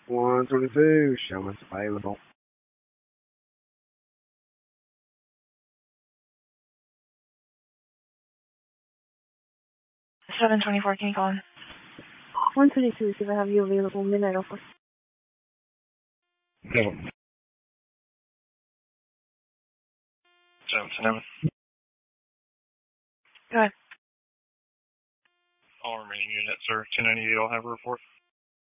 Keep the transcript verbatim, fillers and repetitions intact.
one twenty-two, show what's available. seven twenty-four, can you call in? one twenty-two, see if I have you available, midnight offer. Go. seven ten. Go ahead. All remaining units are ten ninety-eight. I'll have a report.